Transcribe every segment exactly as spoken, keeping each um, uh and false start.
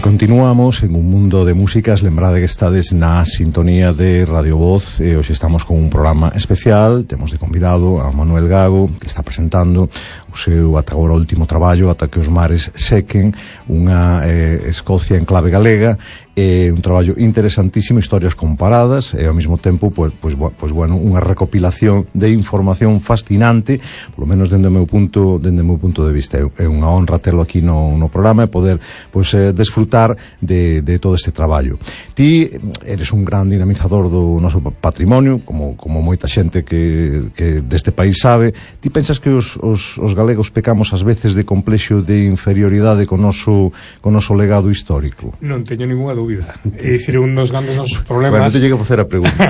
continuamos en un mundo de músicas. Lembrade que estades na sintonía de Radio Voz e hoxe estamos con un programa especial. Temos de convidado a Manuel Gago, que está presentando o seu ata agora último traballo, Ata que os mares sequen, unha eh, Escocia en clave galega. É un traballo interesantísimo, historias comparadas e ao mesmo tempo, pois, pois, pois bueno, unha recopilación de información fascinante, polo menos dende o meu punto, dende o meu punto de vista. É unha honra telo aquí no, no programa e poder pois, eh, desfrutar de, de todo este traballo. Ti eres un gran dinamizador do noso patrimonio, como, como moita xente que, que deste país sabe. Ti pensas que os, os, os galegos pecamos ás veces de complexo de inferioridade con noso, con noso legado histórico? Non teño ninguna dúbida. É dicir, un dos grandes nosos problemas. Bueno, te llegue a facer a pregunta.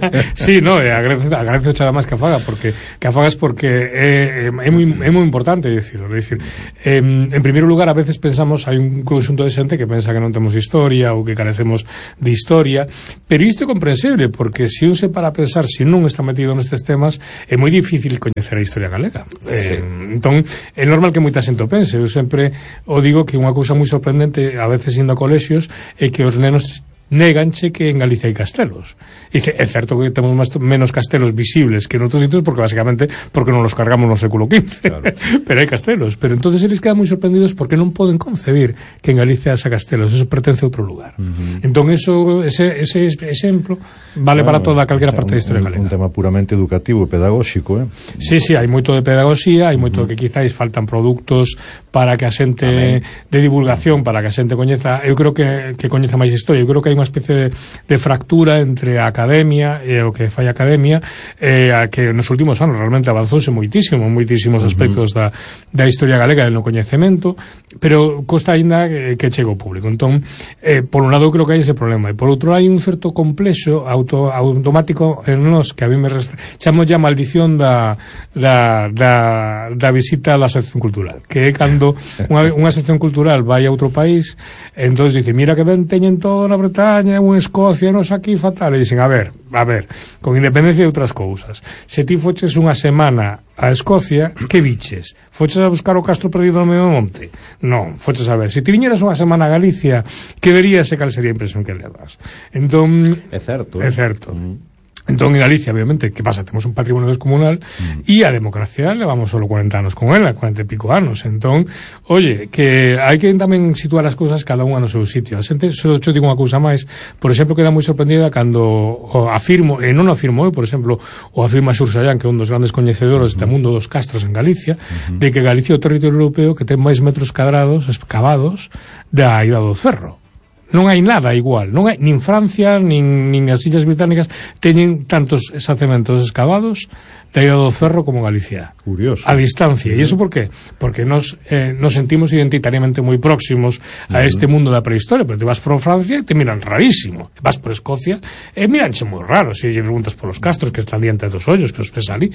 Sí, no, agradezo, agradezo xa máis que a faga, porque que a fagas porque é, é, moi, é moi importante dicirlo. É dicir, eh, en primeiro lugar, a veces pensamos, hai un conxunto de xente que pensa que non temos historia ou que carecemos de historia, pero isto é comprensible, porque se un se para a pensar, se non está metido nestes temas, é moi difícil coñecer a historia galega. Sí. Eh, entón, é normal que moita xente o pense. Eu sempre o digo que unha cousa moi sorprendente, a veces indo a colexios, é que os nenos néganche que en Galicia hai castelos. E que é certo que temos máis, menos castelos visibles que en outros sitios, porque basicamente porque non los cargamos no século quince. Claro. Pero hai castelos. Pero entonces eles quedan moi sorprendidos porque non poden concebir que en Galicia haxa castelos. Eso pertence a outro lugar. Uh-huh. Entón eso, ese, ese exemplo vale bueno, para toda calquera parte da historia galega. Un tema puramente educativo e pedagóxico, eh? Sí, sí, hai moito de pedagogía, hai moito uh-huh. que quizáis faltan produtos para que a xente Amén. de divulgación, para que a xente coñeza, eu creo que, que coñeza máis historia. Eu creo que hai unha especie de, de fractura entre a academia e o que fai a academia, eh, a que nos últimos anos realmente avanzouse moitísimo, moitísimos aspectos uh-huh. da, da historia galega e no coñecemento, pero costa aínda que, que chegue ao público. Entón, eh, por un lado creo que hai ese problema, e por outro hai un certo complexo auto, automático en nós que a mí me resta, chamo ya maldición da, da, da, da visita da asociación cultural, que é cando unha, unha asociación cultural vai a outro país, entón dice, mira que ben teñen todo na Bretaña, ou en Escocia, nos aquí fatal, e dicen, a ver, a ver, con independencia de outras cousas, se ti foches unha semana a Escocia, que viches? Foches a buscar o castro perdido no medio do monte? Non, foches a ver. Se ti viñeras unha semana a Galicia, que verías e cal sería a impresión que levas? Entón, é certo, é certo. Mm. Entón, en Galicia, obviamente, que pasa? Temos un patrimonio descomunal mm. e a democracia levamos solo cuarenta anos con ela, cuarenta e pico anos. Entón, oye, que hai que tamén situar as cousas cada unha no seu sitio. A xente, só te digo unha cousa máis, por exemplo, queda moi sorprendida cando o afirmo, e non o afirmo eu, por exemplo, o afirma Xur Sallán, que é un dos grandes coñecedores deste mundo dos castros en Galicia, mm-hmm. de que Galicia é o territorio europeo que ten máis metros cadrados excavados da Idade do Ferro. Non hai nada igual, non hai, nin Francia nin, nin as Illas Británicas teñen tantos xacementos excavados da Idade do Ferro como Galicia. Curioso. A distancia. E iso por qué? Porque nos, eh, nos sentimos identitariamente moi próximos a este mundo da prehistoria, pero te vas por Francia e te miran rarísimo. Vas por Escocia e miranche moi raro, se lle preguntas polos castros que están diante dos ollos, que os ves ali.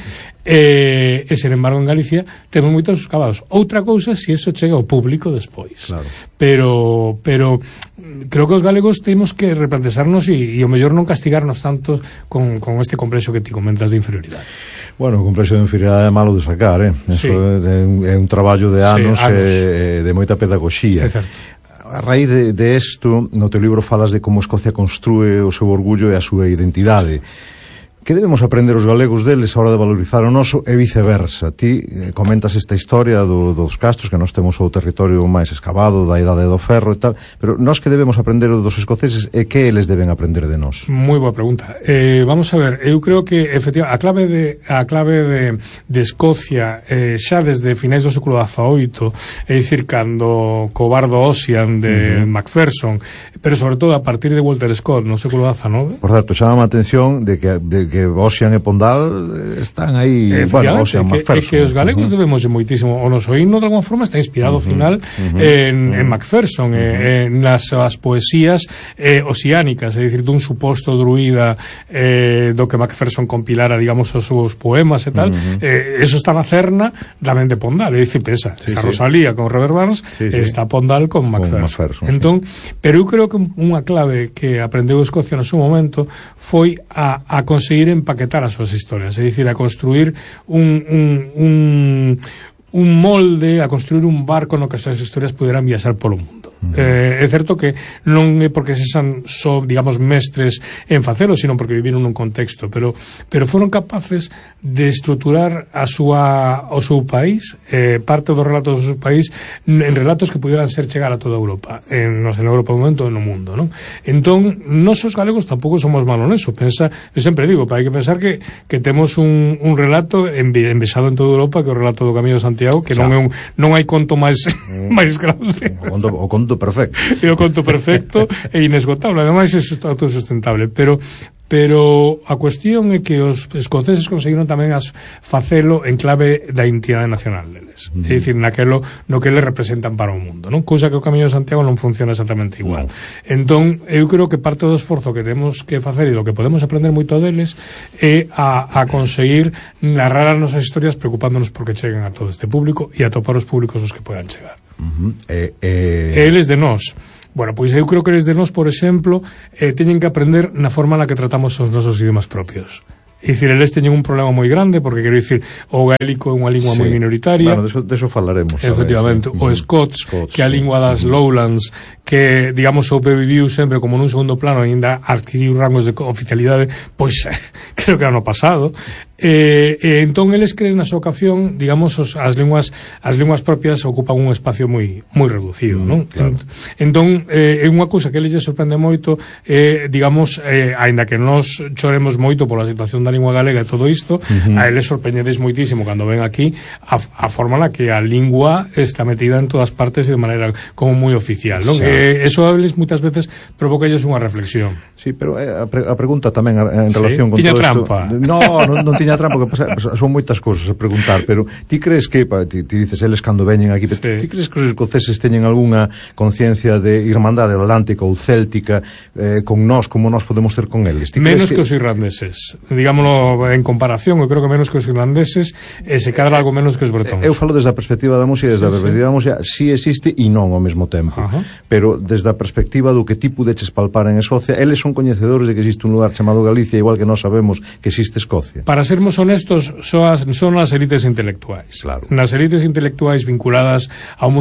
E, e sen embargo en Galicia temos moitos excavados. Outra cousa se iso chega ao público despois. Claro. Pero, pero creo que os galegos temos que replantexarnos e, e o mellor non castigarnos tanto con, con este complexo que ti comentas de inferioridade. Bueno, o complexo de inferioridade é malo de sacar, eh? Eso sí. é, un, é un traballo de anos, sí, anos. E, de moita pedagogía. A raíz de, de esto, no teu libro falas de como Escocia construe o seu orgullo e a súa identidade. Que debemos aprender os galegos deles a hora de valorizar o noso e viceversa? Ti eh, comentas esta historia do, dos castros, que nós temos o territorio máis excavado da Idade do Ferro e tal, pero nós que debemos aprender dos escoceses e que eles deben aprender de nós? Moi boa pregunta. Eh, vamos a ver, eu creo que efectivamente a clave de a clave de, de Escocia eh, xa desde finais do século dezaoito, é dicir, cando co bardo Ossian de uh-huh. Macpherson, pero sobre todo a partir de Walter Scott no século dezanoveno. Por certo, chama a atención de que, de que Ossian e Pondal están aí, bueno, Ossian, Macpherson. É que os galegos uh-huh. debemos moitísimo, o noso himno de alguma forma está inspirado ao uh-huh. final uh-huh. en, uh-huh. en Macpherson, uh-huh. eh, en nas as poesías eh, oceánicas, é dicir, dun suposto druida eh, do que Macpherson compilara, digamos, os seus poemas e tal, uh-huh. eh, eso está na cerna da mente Pondal, é dicir, pesa, sí, está sí. Rosalía con Robert Burns, sí, sí. está Pondal con Macpherson. Con Macpherson entón, sí. Pero eu creo que unha clave que aprendeu Escocia no seu momento foi a, a conseguir empaquetar as súas historias, é dicir, a construir un, un, un, un molde, a construir un barco no que as súas historias puderan viaxar polo mundo. Uh-huh. Eh, é certo que non é porque se san, son, digamos, mestres en facelo, sino porque viviron nun contexto, pero pero foron capaces de estruturar a súa o seu país, eh, parte dos relatos do seu país en relatos que pudieran ser chegar a toda Europa, en, non sei, en Europa un momento, no mundo, non? Entón, nós os galegos tampouco somos malos neso. Pensa, eu sempre digo, hai que pensar que, que temos un, un relato envesado en toda Europa, que é o relato do Camiño de Santiago, que non é un, non hai conto máis máis grande. O conto, o conto perfecto. É o conto perfecto e inesgotable, ademais é autosustentable, pero pero a cuestión é que os escoceses conseguiron tamén as facelo en clave da identidade nacional deles, mm. é dicir, naquelo no que eles representan para o mundo, non? Cousa que o Camiño de Santiago non funciona exactamente igual. No. Entón, eu creo que parte do esforzo que temos que facer e do que podemos aprender moito deles é a, a conseguir narrar as nosas historias preocupándonos porque cheguen a todo este público e a topar os públicos os que podan chegar. Uh-huh. eh, eh... E eles de nós. Bueno, pois eu creo que eles de nós, por exemplo, eh, teñen que aprender na forma na que tratamos os nosos idiomas propios. É dicir, eles teñen un problema moi grande, porque quero dicir, o gaélico é unha lingua sí. moi minoritaria. Bueno, de eso, de eso falaremos. Efectivamente, sí. O Scots, Scots, que é a lingua das Lowlands, que, digamos, sobreviviu sempre como nun segundo plano, ainda adquiriu rangos de oficialidade, pois, creo que ano pasado. Eh, eh, entón, eles creen na súa ocasión, digamos, os, as linguas as linguas propias ocupan un espacio moi moi reducido, mm, non? Claro. Entón, eh, é unha cousa que eles lle sorprende moito, eh, digamos, eh, aínda que nós choremos moito pola situación da lingua galega e todo isto, uh-huh. a eles sorprendedes moitísimo cando ven aquí a, a forma na que a lingua está metida en todas partes e de maneira como moi oficial, non? Sí. Eh, eso a eles moitas veces provoca ellos unha reflexión. Sí, pero eh, a, pre, a pregunta tamén en sí. relación con tiña todo trampa. Esto, no, non, non tiña trampa, que pasa, son moitas cousas a preguntar, pero ti crees que, pa, ti, ti dices eles cando veñen aquí, sí. ti crees que os escoceses teñen algunha conciencia de irmandade atlántica ou céltica eh, con nós, como nós podemos ter con eles? Ti menos que... que os irlandeses, digámoslo en comparación, eu creo que menos que os irlandeses e se cadra algo menos que os bretóns. Eu falo desde a perspectiva da música, desde sí, a perspectiva sí. da música, si existe e non ao mesmo tempo, uh-huh. pero desde a perspectiva do que ti pudeches palpar en Escocia, eles son coñecedores de que existe un lugar chamado Galicia, igual que nós sabemos que existe Escocia. Para sermos honestos, son as, son as élites intelectuais. Claro. Nas élites intelectuais vinculadas ao mundo